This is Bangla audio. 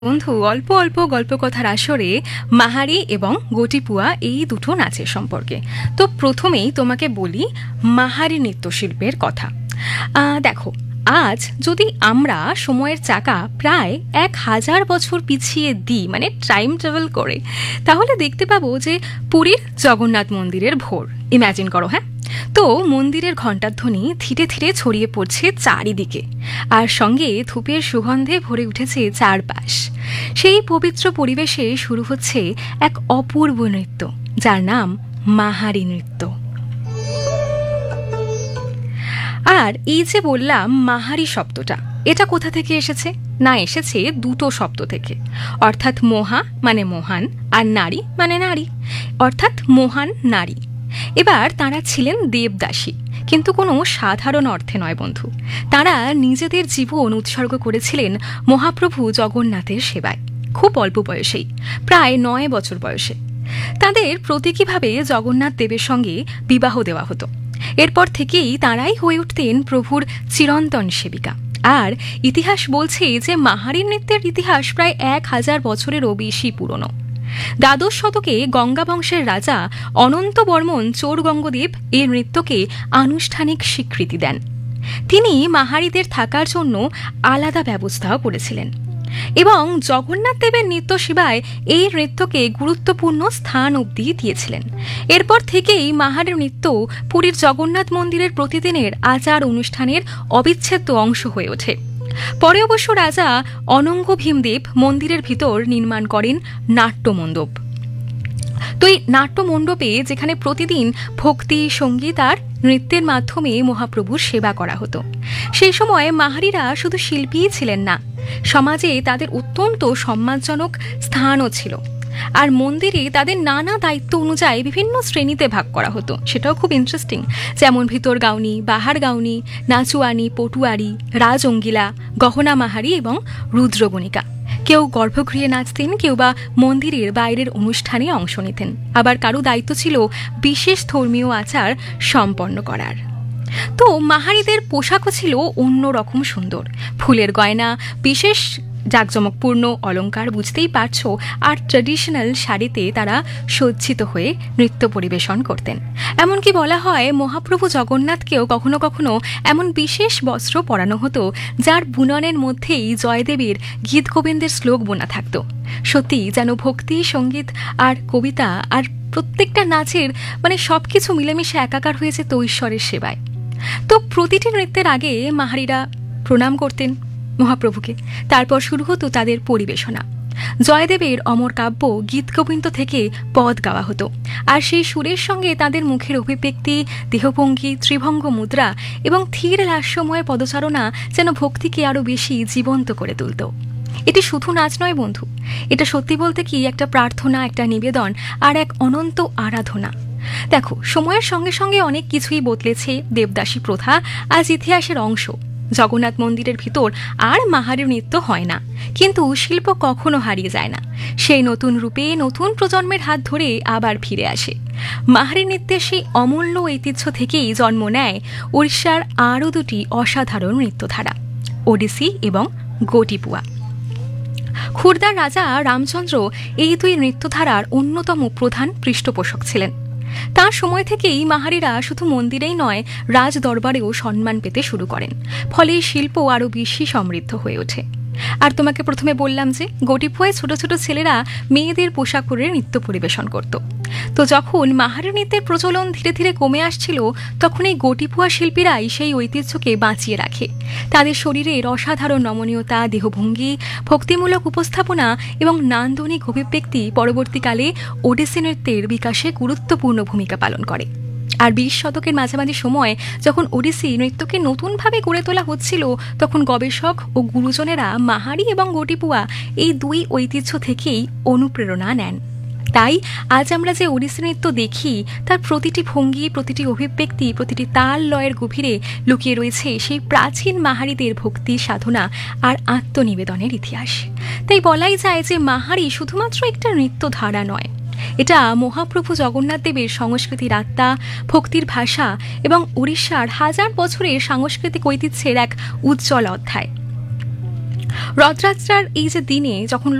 বন্ধু, অল্প অল্প গল্পকথার আসরে মাহারি এবং গটিপুয়া এই দুটো নাচের সম্পর্কে। তো প্রথমেই তোমাকে বলি মাহারি নৃত্যশিল্পের কথা। দেখো, আজ যদি আমরা সময়ের চাকা প্রায় 1000 বছর পিছিয়ে দিই, মানে টাইম ট্রাভেল করে, তাহলে দেখতে পাবো যে পুরীর জগন্নাথ মন্দিরের ভোর। ইম্যাজিন করো, হ্যাঁ। তো মন্দিরের ঘণ্টার ধ্বনি ধীরে ধীরে ছড়িয়ে পড়ছে চারিদিকে, আর সঙ্গে ধূপের সুগন্ধে ভরে উঠেছে চারপাশ। সেই পবিত্র পরিবেশে শুরু হচ্ছে এক অপূর্ব নৃত্য, যার নাম মাহারি নৃত্য। আর এই যে বললাম মাহারি শব্দটা, এটা কোথা থেকে এসেছে? না, এসেছে দুটো শব্দ থেকে, অর্থাৎ মোহা মানে মহান, আর নারী মানে নারী, অর্থাৎ মহান নারী। এবার তারা ছিলেন দেবদাসী, কিন্তু কোনো সাধারণ অর্থে নয় বন্ধু। তারা নিজেদের জীবন উৎসর্গ করেছিলেন মহাপ্রভু জগন্নাথের সেবায়, খুব অল্প বয়সেই, প্রায় 9 বছর বয়সে। তাদের প্রতীকীভাবে জগন্নাথ দেবের সঙ্গে বিবাহ দেওয়া হতো। এরপর থেকেই তারাই হয়ে উঠতেন প্রভুর চিরন্তন সেবিকা। আর ইতিহাস বলছে যে মাহারি নৃত্যের ইতিহাস প্রায় 1000 বছরেরও বেশি পুরনো। দ্বাদশ শতকে গঙ্গা বংশের রাজা অনন্ত বর্মন চোরগঙ্গদেব এই নৃত্যকে আনুষ্ঠানিক স্বীকৃতি দেন। তিনি মাহারিদের থাকার জন্য আলাদা ব্যবস্থাও করেছিলেন এবং জগন্নাথ দেবের নৃত্য সেবায় এই নৃত্যকে গুরুত্বপূর্ণ স্থান অবধি দিয়েছিলেন। এরপর থেকেই মাহারি নৃত্য পুরীর জগন্নাথ মন্দিরের প্রতিদিনের আচার অনুষ্ঠানের অবিচ্ছেদ্য অংশ হয়ে ওঠে। পরে অবশ্য রাজা অনঙ্গ ভীমদেব মন্দিরের ভিতর নির্মাণ করেন নাট্যমণ্ডপ। তো এই নাট্যমণ্ডপে, যেখানে প্রতিদিন ভক্তি, সঙ্গীত আর নৃত্যের মাধ্যমে মহাপ্রভুর সেবা করা হতো। সেই সময় মাহারিরা শুধু শিল্পীই ছিলেন না, সমাজে তাদের অত্যন্ত সম্মানজনক স্থানও ছিল। আর মন্দিরে তাদের নানা দায়িত্ব অনুযায়ী বিভিন্ন শ্রেণীতে ভাগ করা হতো, সেটাও খুব ইন্টারেস্টিং। যেমন ভিতর গাউনি, বাহার গাউনি, নাচুয়ানি, পটুয়ারি, রাজঅঙ্গিলা, গহনা মাহারি এবং রুদ্রবণিকা। কেউ গর্ভগৃহে নাচতেন, কেউ বা মন্দিরের বাইরের অনুষ্ঠানে অংশ নিতেন। আবার কারো দায়িত্ব ছিল বিশেষ ধর্মীয় আচার সম্পন্ন করার। তো মাহারিদের পোশাকও ছিল অন্যরকম সুন্দর, ফুলের গয়না, বিশেষ জাঁকজমকপূর্ণ অলংকার, বুঝতেই পারছো। আর ট্র্যাডিশনাল শাড়িতে তারা সজ্জিত হয়ে নৃত্য পরিবেশন করতেন। এমনকি বলা হয় মহাপ্রভু জগন্নাথকেও কখনো কখনো এমন বিশেষ বস্ত্র পরানো হতো যার বুননের মধ্যেই জয়দেবের গীত গোবিন্দের শ্লোক বোনা থাকতো। সত্যি যেন ভক্তি, সঙ্গীত আর কবিতা আর প্রত্যেকটা নাচের সবকিছু মিলেমিশে একাকার হয়ে যেত ঈশ্বরের সেবায়। তো প্রতিটি নৃত্যের আগে মাহারিরা প্রণাম করতেন মহাপ্রভুকে। তারপর শুরু হতো তাদের পরিবেশনা। জয়দেবের অমর কাব্য গীতগোবিন্দ থেকে পদ গাওয়া হতো, আর সেই সুরের সঙ্গে তাদের মুখের অভিব্যক্তি, দেহভঙ্গি, ত্রিভঙ্গ মুদ্রা এবং ধীর লাস্যময় পদচারণা যেন ভক্তিকে আরো বেশি জীবন্ত করে তুলত। এটি শুধু নাচ নয় বন্ধু, এটা সত্যি বলতে কি একটা প্রার্থনা, একটা নিবেদন আর এক অনন্ত আরাধনা। দেখো, সময়ের সঙ্গে সঙ্গে অনেক কিছুই বদলেছে। দেবদাসী প্রথা আজ ইতিহাসের অংশ। জগন্নাথ মন্দিরের ভিতর আর মাহারি নৃত্য হয় না, কিন্তু শিল্প কখনো হারিয়ে যায় না। সেই নতুন রূপে নতুন প্রজন্মের হাত ধরে আবার ফিরে আসে। মাহারি নৃত্যের সেই অমূল্য ঐতিহ্য থেকেই জন্ম নেয় উড়িষ্যার আরও দুটি অসাধারণ নৃত্যধারা, ওডিসি এবং গটিপুয়া। খুরদার রাজা রামচন্দ্র এই দুই নৃত্যধারার অন্যতম প্রধান পৃষ্ঠপোষক ছিলেন। তার সময় থেকেই মাহারিরা শুধু মন্দিরেই নয়, রাজ দরবারেও সম্মান পেতে শুরু করেন। ফলে শিল্প আরও বেশি সমৃদ্ধ হয়ে ওঠে। আর তোমাকে প্রথমে বললাম যে গটিপুয়ায় ছোট ছোট ছেলেরা মেয়েদের পোশাক পরে নৃত্য পরিবেশন করত। তো যখন মাহারি নৃত্যের প্রচলন ধীরে ধীরে কমে আসছিল, তখন এই গটিপুয়া শিল্পীরাই সেই ঐতিহ্যকে বাঁচিয়ে রাখে। তাদের শরীরের অসাধারণ নমনীয়তা, দেহভঙ্গি, ভক্তিমূলক উপস্থাপনা এবং নান্দনিক অভিব্যক্তি পরবর্তীকালে ওডিসি নৃত্যের বিকাশে গুরুত্বপূর্ণ ভূমিকা পালন করে। আর 20 শতকের মাঝামাঝি সময় যখন ওডিসি নৃত্যকে নতুনভাবে গড়ে তোলা হচ্ছিল, তখন গবেষক ও গুরুজনেরা মাহারি এবং গটিপুয়া এই দুই ঐতিহ্য থেকেই অনুপ্রেরণা নেন। তাই আজ আমরা যে ওডিসি নৃত্য দেখি, তার প্রতিটি ভঙ্গি, প্রতিটি অভিব্যক্তি, প্রতিটি তাল লয়ের গভীরে লুকিয়ে রয়েছে সেই প্রাচীন মাহারিদের ভক্তি, সাধনা আর আত্মনিবেদনের ইতিহাস। তাই বলাই যায় যে মাহারি শুধুমাত্র একটা নৃত্যধারা নয়, এটা মহাপ্রভু জগন্নাথ দেবের সংস্কৃতির আত্মা, ভক্তির ভাষা এবং উড়িষ্যার 1000 বছরের সাংস্কৃতিক ঐতিহ্যের এক উজ্জ্বল অধ্যায়। রথযাত্রার এই যে দিনে যখন